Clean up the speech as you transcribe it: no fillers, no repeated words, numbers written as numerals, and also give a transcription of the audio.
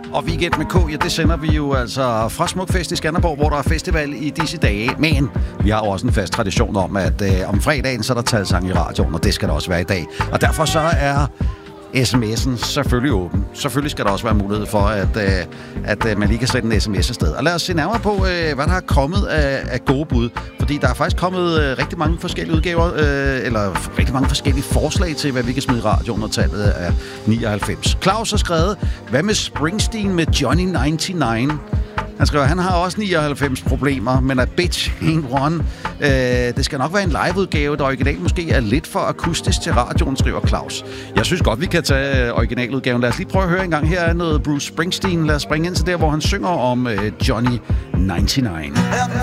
Og Weekend med K, ja, det sender vi jo altså fra Smukfest i Skanderborg, hvor der er festival i disse dage. Men vi har også en fast tradition om, at om fredagen, så er der talsang i radioen, og det skal der også være i dag. Og derfor så er sms'en selvfølgelig åben. Selvfølgelig skal der også være mulighed for, at man lige kan sætte en sms afsted. Og lad os se nærmere på, hvad der er kommet af gode bud. Fordi der er faktisk kommet rigtig mange forskellige udgaver, eller rigtig mange forskellige forslag til, hvad vi kan smide i radioen, og tallet er 99. Claus har skrevet, hvad med Springsteen med Johnny 99? Han skriver, han har også 99 problemer, men a bitch ain't one. Det skal nok være en liveudgave, der originalt måske er lidt for akustisk til radioen, skriver Claus. Jeg synes godt, vi kan tage originaludgaven. Lad os lige prøve at høre en gang. Her er noget Bruce Springsteen. Lad os springe ind til der, hvor han synger om Johnny 99.